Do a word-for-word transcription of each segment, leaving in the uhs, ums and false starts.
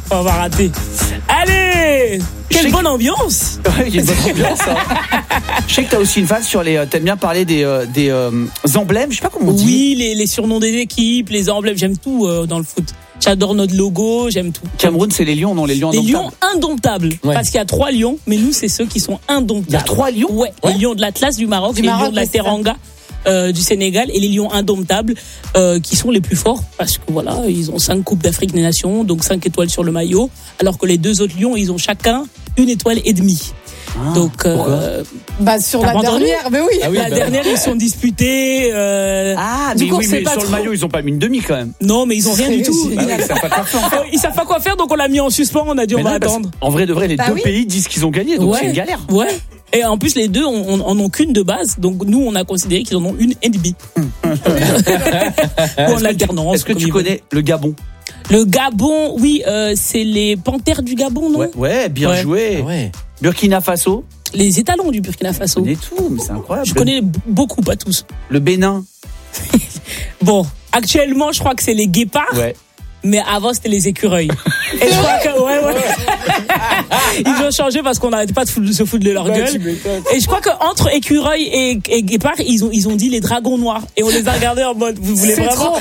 On va rater. Allez, quelle sais bonne que... ambiance. Ouais, il y a une bonne ambiance. Hein. Je sais que t'as aussi une phase sur les. T'aimes bien parler des euh, des euh, emblèmes. Je sais pas comment on dit. Oui, les, les surnoms des équipes, les emblèmes. J'aime tout euh, dans le foot. J'adore notre logo, j'aime tout. Cameroun, c'est les lions, non les lions indomptables. Les lions indomptables. Ouais. Parce qu'il y a trois lions, mais nous, c'est ceux qui sont indomptables. Il y a trois lions. Ouais. ouais. Les lions de l'Atlas du Maroc, du les Maroc, lions de la Teranga. Euh, du Sénégal et les lions indomptables euh, qui sont les plus forts parce que voilà ils ont cinq coupes d'Afrique des Nations, donc cinq étoiles sur le maillot, alors que les deux autres lions ils ont chacun une étoile et demie. Ah, donc euh, bah sur la dernière mais oui, ah oui la bah dernière oui. Ils sont disputés euh, ah mais, coup, oui, mais sur trop... le maillot ils ont pas mis une demi quand même. Non mais ils ont rien du tout. Bah oui, ils savent pas quoi faire. Ils savent pas quoi faire, donc on l'a mis en suspens, on a dit mais on non, va attendre. En vrai de vrai les bah deux oui. pays disent qu'ils ont gagné, donc ouais. c'est une galère. Ouais. Et en plus, les deux en ont qu'une de base. Donc, nous, on a considéré qu'ils en ont une et demie. Ou en alternance. Est-ce que tu connais le Gabon? Le Gabon, oui, euh, c'est les Panthères du Gabon, non? Ouais, ouais bien ouais. joué. Ah ouais. Burkina Faso? Les étalons du Burkina Faso. Je connais tout, mais c'est incroyable. Je connais beaucoup, pas tous. Le Bénin? Bon, actuellement, je crois que c'est les guépards. Ouais. Mais avant c'était les écureuils. Et je crois que ouais ouais. Ils ont changé parce qu'on n'arrêtait pas de, foutre, de se foutre de leur bah, gueule. Et je crois que entre écureuils et, et guépards, ils ont ils ont dit les dragons noirs. Et on les a regardés en mode vous voulez c'est vraiment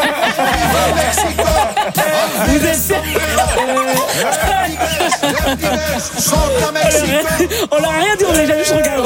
vous êtes on leur a rien dit, on les a juste regardé.